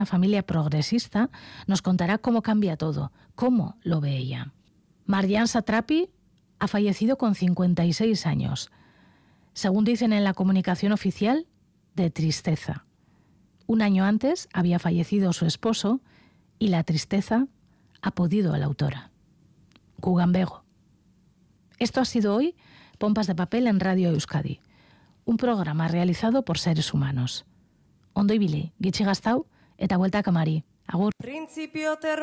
una familia progresista, nos contará cómo cambia todo, cómo lo ve ella. Marjan Satrapi ha fallecido con 56 años. Según dicen en la comunicación oficial, de tristeza. Un año antes había fallecido su esposo y la tristeza ha podido a la autora. Gugambego. Esto ha sido hoy Pompas de Papel en Radio Euskadi, un programa realizado por seres humanos. Ondo ibili, gitxi gaztau eta bueltak amari. Agur.